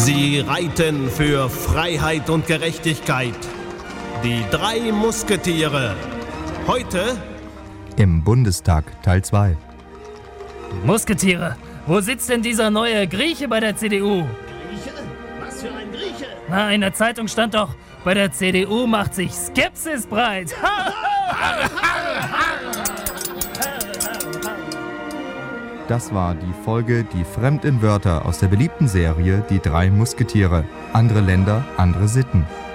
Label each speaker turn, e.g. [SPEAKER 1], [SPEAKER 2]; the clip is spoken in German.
[SPEAKER 1] Sie reiten für Freiheit und Gerechtigkeit. Die 3 Musketiere. Heute
[SPEAKER 2] im Bundestag Teil 2.
[SPEAKER 3] Musketiere, wo sitzt denn dieser neue Grieche bei der CDU?
[SPEAKER 1] Grieche? Was für ein Grieche?
[SPEAKER 3] Na, in der Zeitung stand doch, bei der CDU macht sich Skepsis breit.
[SPEAKER 2] Das war die Folge Die fremden Wörter aus der beliebten Serie Die 3 Musketiere. Andere Länder, andere Sitten.